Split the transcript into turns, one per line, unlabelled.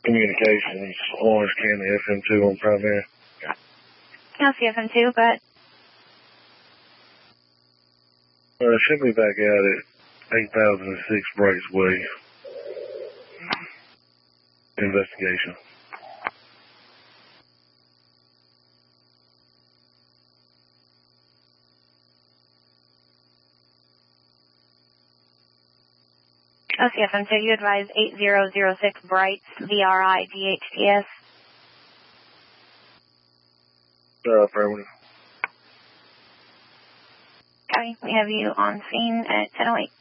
Communications, Orange County, FM2 on primary.
I'll see FM2, but...
Send me back out at 8006 Brights Way. Investigation.
OCFM2, you advise 8006 Brights, VRIGHTS.
Affirmative.
Copy. We have you on scene at 10:08.